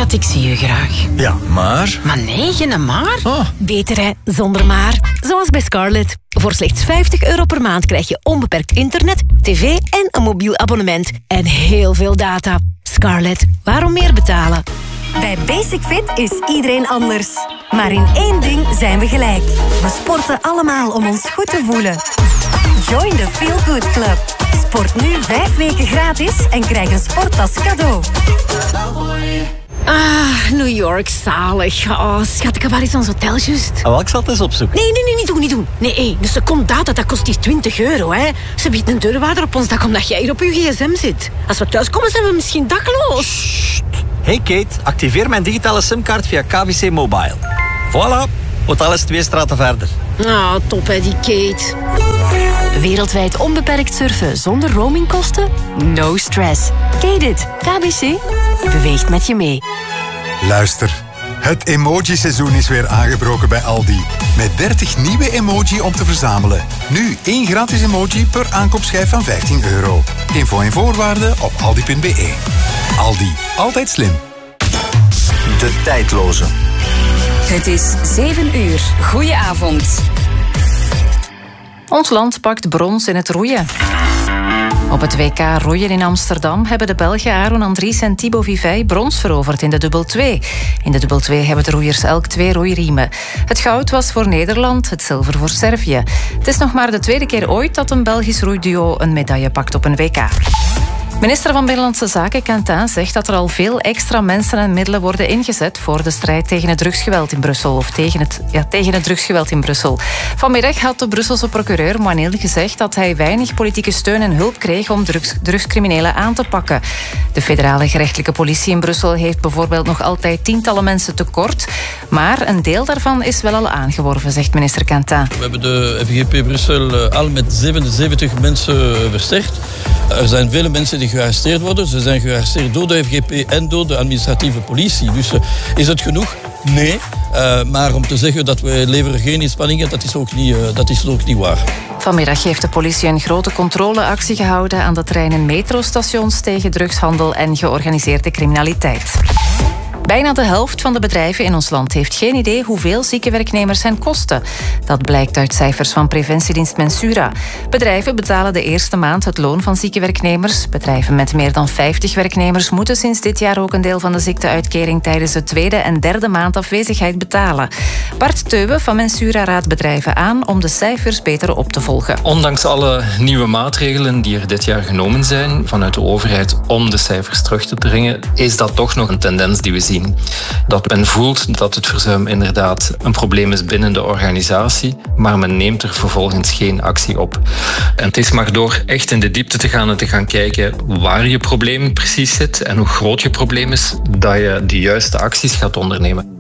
Schat, ik zie je graag. Ja, maar... Maar nee, geen maar. Oh. Beter hè, zonder maar. Zoals bij Scarlett. Voor slechts €50 per maand krijg je onbeperkt internet, tv en een mobiel abonnement. En heel veel data. Scarlett, waarom meer betalen? Bij Basic Fit is iedereen anders. Maar in één ding zijn we gelijk. We sporten allemaal om ons goed te voelen. Join the Feel Good Club. Sport nu 5 weken gratis en krijg een sporttas cadeau. Ah, New York, zalig. Oh, schat, waar is ons hotel juist? Oh, ik zal het eens opzoeken. Nee, niet doen. Nee, een seconde data, dat kost hier €20, hè. Ze biedt een deurwaarder op ons dak omdat jij hier op je gsm zit. Als we thuiskomen zijn we misschien dakloos. Hey Kate, activeer mijn digitale simkaart via KBC Mobile. Voilà, hotel is 2 straten verder. Ah, top hè, die Kate. Wereldwijd onbeperkt surfen zonder roamingkosten? No stress. Kate it. KBC beweegt met je mee. Luister, het emoji-seizoen is weer aangebroken bij Aldi. Met 30 nieuwe emoji om te verzamelen. Nu 1 gratis emoji per aankoopschijf van €15. Info en voorwaarden op aldi.be. Aldi, altijd slim. De tijdloze. Het is 7 uur. Goedenavond. Ons land pakt brons in het roeien. Op het WK roeien in Amsterdam hebben de Belgen Aron Andries en Thibaut Vivey brons veroverd in de dubbel 2. In de dubbel 2 hebben de roeiers elk 2 roeiriemen. Het goud was voor Nederland, het zilver voor Servië. Het is nog maar de tweede keer ooit dat een Belgisch roeiduo een medaille pakt op een WK. Minister van Binnenlandse Zaken Quentin zegt dat er al veel extra mensen en middelen worden ingezet voor de strijd tegen het drugsgeweld in Brussel. Of tegen het drugsgeweld in Brussel. Vanmiddag had de Brusselse procureur Moanil gezegd dat hij weinig politieke steun en hulp kreeg om drugscriminelen aan te pakken. De federale gerechtelijke politie in Brussel heeft bijvoorbeeld nog altijd tientallen mensen tekort. Maar een deel daarvan is wel al aangeworven, zegt minister Quentin. We hebben de FGP Brussel al met 77 mensen versterkt. Er zijn vele mensen die gearresteerd worden. Ze zijn gearresteerd door de FGP en door de administratieve politie. Dus is het genoeg? Nee. Maar om te zeggen dat we leveren geen inspanningen, dat is ook niet waar. Vanmiddag heeft de politie een grote controleactie gehouden aan de treinen metrostations tegen drugshandel en georganiseerde criminaliteit. Bijna de helft van de bedrijven in ons land heeft geen idee hoeveel zieke werknemers hen kosten. Dat blijkt uit cijfers van preventiedienst Mensura. Bedrijven betalen de eerste maand het loon van zieke werknemers. Bedrijven met meer dan 50 werknemers moeten sinds dit jaar ook een deel van de ziekteuitkering tijdens de tweede en derde maand afwezigheid betalen. Bart Teuwe van Mensura raadt bedrijven aan om de cijfers beter op te volgen. Ondanks alle nieuwe maatregelen die er dit jaar genomen zijn vanuit de overheid om de cijfers terug te brengen, is dat toch nog een tendens die we zien. Dat men voelt dat het verzuim inderdaad een probleem is binnen de organisatie, maar men neemt er vervolgens geen actie op. En het is maar door echt in de diepte te gaan en te gaan kijken waar je probleem precies zit en hoe groot je probleem is, dat je de juiste acties gaat ondernemen.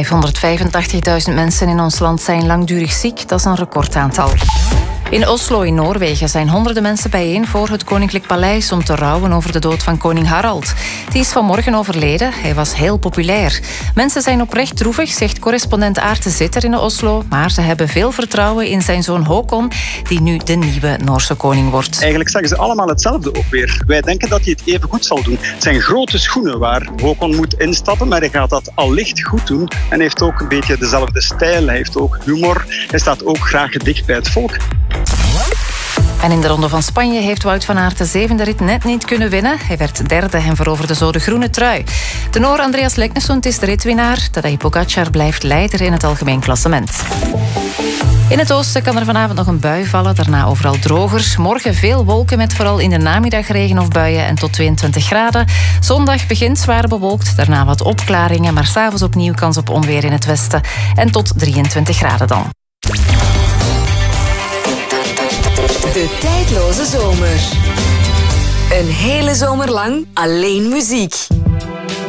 585.000 mensen in ons land zijn langdurig ziek. Dat is een recordaantal. In Oslo in Noorwegen zijn honderden mensen bijeen voor het Koninklijk Paleis om te rouwen over de dood van koning Harald. Die is vanmorgen overleden. Hij was heel populair. Mensen zijn oprecht droevig, zegt correspondent Aarte Zitter in Oslo, maar ze hebben veel vertrouwen in zijn zoon Håkon, die nu de nieuwe Noorse koning wordt. Eigenlijk zeggen ze allemaal hetzelfde ook weer. Wij denken dat hij het even goed zal doen. Het zijn grote schoenen waar Håkon moet instappen, maar hij gaat dat allicht goed doen. En hij heeft ook een beetje dezelfde stijl, hij heeft ook humor. Hij staat ook graag dicht bij het volk. En in de Ronde van Spanje heeft Wout van Aert de zevende rit net niet kunnen winnen. Hij werd derde en veroverde zo de groene trui. De Noor Andreas Leknesund is de ritwinnaar. Tadej Pogacar blijft leider in het algemeen klassement. In het oosten kan er vanavond nog een bui vallen, daarna overal droger. Morgen veel wolken met vooral in de namiddag regen of buien en tot 22 graden. Zondag begint zwaar bewolkt, daarna wat opklaringen, maar 's avonds opnieuw kans op onweer in het westen. En tot 23 graden dan. De tijdloze zomer. Een hele zomer lang alleen muziek.